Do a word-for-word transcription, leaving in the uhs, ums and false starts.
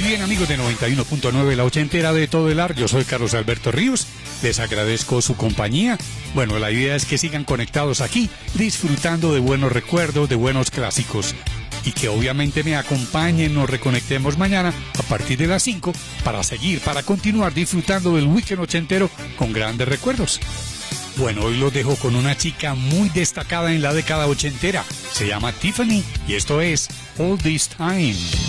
bien, amigos de noventa y uno punto nueve, la ochentera de todo el ar, yo soy Carlos Alberto Ríos, les agradezco su compañía. Bueno, la idea es que sigan conectados aquí, disfrutando de buenos recuerdos, de buenos clásicos, y que obviamente me acompañen, nos reconectemos mañana a partir de las cinco para seguir, para continuar disfrutando del weekend ochentero con grandes recuerdos. Bueno, hoy los dejo con una chica muy destacada en la década ochentera, se llama Tiffany, y esto es All This Time.